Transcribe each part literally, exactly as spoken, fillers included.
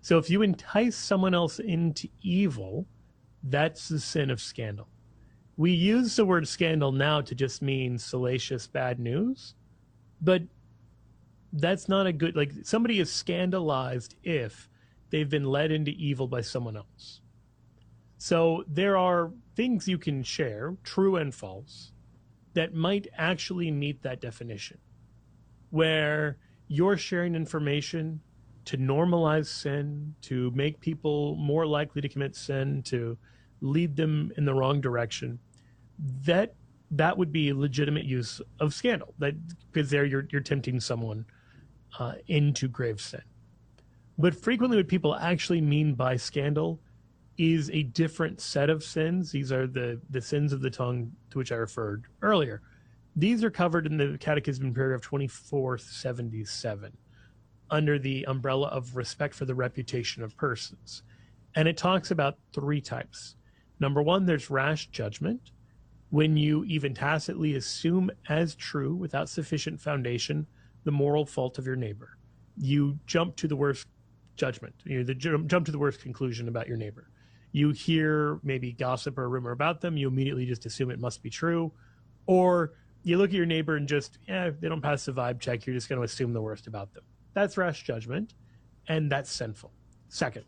So if you entice someone else into evil, that's the sin of scandal. We use the word scandal now to just mean salacious bad news, but that's not a good, like, somebody is scandalized if they've been led into evil by someone else. So there are things you can share, true and false, that might actually meet that definition, where you're sharing information to normalize sin, to make people more likely to commit sin, to lead them in the wrong direction. That that would be legitimate use of scandal. That because there you're you're tempting someone uh, into grave sin. But frequently, what people actually mean by scandal is a different set of sins. These are the the sins of the tongue to which I referred earlier. These are covered in the Catechism in paragraph twenty-four seventy-seven under the umbrella of respect for the reputation of persons. And it talks about three types. Number one, there's rash judgment, when you even tacitly assume as true, without sufficient foundation, the moral fault of your neighbor. You jump to the worst judgment. You the, jump to the worst conclusion about your neighbor. You hear maybe gossip or rumor about them, you immediately just assume it must be true. Or you look at your neighbor and just, eh, they don't pass the vibe check, you're just going to assume the worst about them. That's rash judgment, and that's sinful. Second,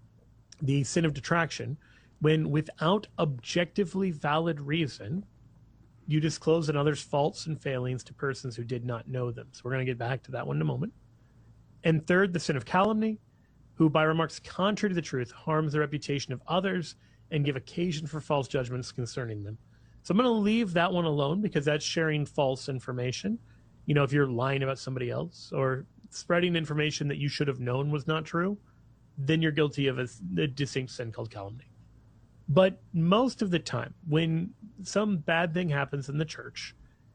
the sin of detraction, when without objectively valid reason, you disclose another's faults and failings to persons who did not know them. So we're going to get back to that one in a moment. And third, the sin of calumny, who by remarks contrary to the truth harms the reputation of others and give occasion for false judgments concerning them. So I'm going to leave that one alone because that's sharing false information. You know, if you're lying about somebody else or spreading information that you should have known was not true, then you're guilty of a, a distinct sin called calumny. But most of the time, when some bad thing happens in the church,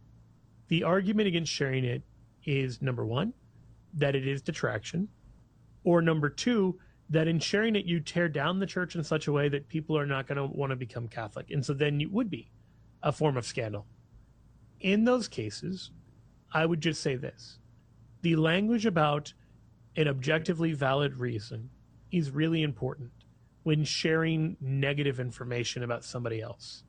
the argument against sharing it is, number one, that it is detraction, or number two, that in sharing it, you tear down the church in such a way that people are not going to want to become Catholic. And so then you would be a form of scandal. In those cases, I would just say this. The language about an objectively valid reason is really important when sharing negative information about somebody else.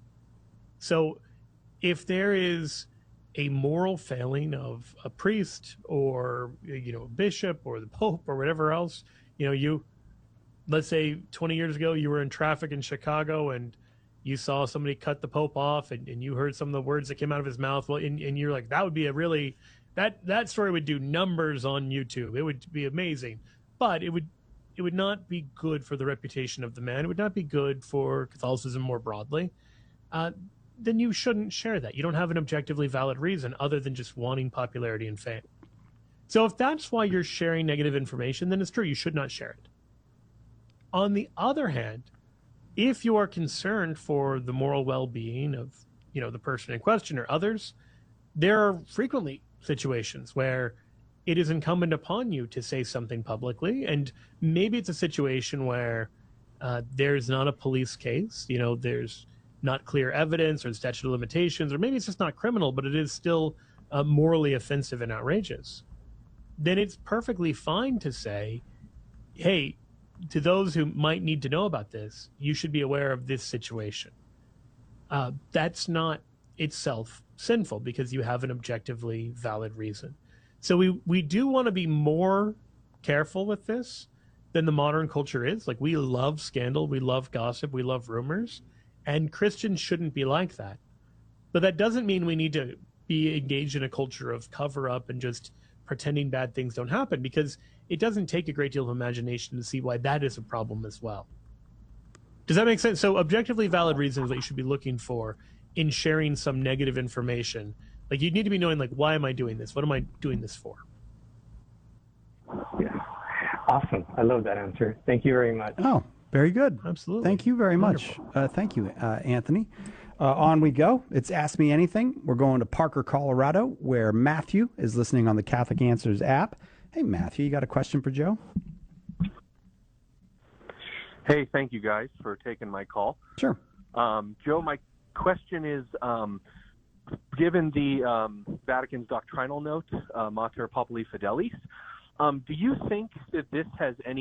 So if there is a moral failing of a priest or, you know, a bishop or the Pope or whatever else, you know, you, let's say twenty years ago, you were in traffic in Chicago and you saw somebody cut the Pope off and, and you heard some of the words that came out of his mouth. Well, and, and you're like, that would be a really, that, that story would do numbers on YouTube. It would be amazing, but it would, it would not be good for the reputation of the man. It would not be good for Catholicism more broadly. Uh, then you shouldn't share that. You don't have an objectively valid reason other than just wanting popularity and fame. So if that's why you're sharing negative information, then it's true. You should not share it. On the other hand, if you are concerned for the moral well-being of, you know, the person in question or others, there are frequently situations where it is incumbent upon you to say something publicly. And maybe it's a situation where uh, there's not a police case, you know, there's not clear evidence or statute of limitations, or maybe it's just not criminal, but it is still uh, morally offensive and outrageous. Then it's perfectly fine to say, hey, to those who might need to know about this, you should be aware of this situation. Uh, that's not itself sinful because you have an objectively valid reason. So we, we do want to be more careful with this than the modern culture is. Like, we love scandal, we love gossip, we love rumors, and Christians shouldn't be like that. But that doesn't mean we need to be engaged in a culture of cover-up and just pretending bad things don't happen, because it doesn't take a great deal of imagination to see why that is a problem as well. Does that make sense? So objectively valid reasons that you should be looking for in sharing some negative information. Like, you need to be knowing, like, why am I doing this? What am I doing this for? Yeah. Awesome. I love that answer. Thank you very much. Oh, very good. Absolutely. Thank you very much. Uh, thank you, uh, Anthony. Uh, on we go. It's Ask Me Anything. We're going to Parker, Colorado, where Matthew is listening on the Catholic Answers app. Hey, Matthew, you got a question for Joe? Hey, thank you guys for taking my call. Sure. Um, Joe, my question is, um, given the um, Vatican's doctrinal note, uh, Mater Populi Fidelis, um, do you think that this has any